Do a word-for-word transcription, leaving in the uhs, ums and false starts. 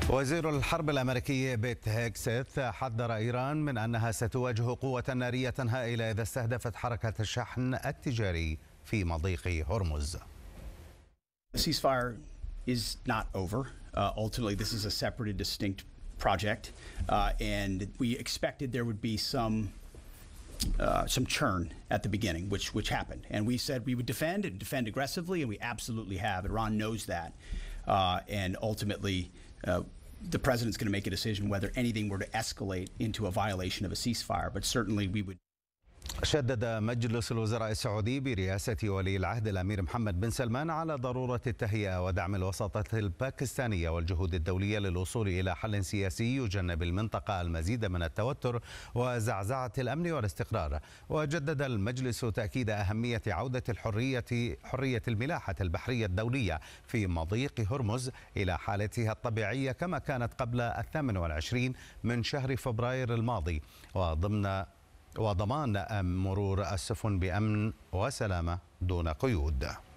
وزير الحرب الأمريكي بيت هيكسث حذر إيران من أنها ستواجه قوة نارية هائلة إذا استهدفت حركة الشحن التجاري في مضيق هرمز. The ceasefire is not over. Uh, ultimately, this is a separate and distinct project, uh, and we expected there would be some uh, some churn at the beginning, which which happened. And we said we would defend and defend aggressively, and we absolutely have. Iran knows that, uh, and ultimately, uh, the president's going to make a decision whether anything were to escalate into a violation of a ceasefire. But certainly, we would. شدد مجلس الوزراء السعودي برئاسة ولي العهد الأمير محمد بن سلمان على ضرورة التهيئة ودعم الوساطة الباكستانية والجهود الدولية للوصول إلى حل سياسي يجنب المنطقة المزيد من التوتر وزعزعة الأمن والاستقرار. وجدد المجلس تأكيد أهمية عودة الحرية حرية الملاحة البحرية الدولية في مضيق هرمز إلى حالتها الطبيعية كما كانت قبل الثامن والعشرين من شهر فبراير الماضي، وضمن وضمان مرور السفن بأمن وسلامة دون قيود.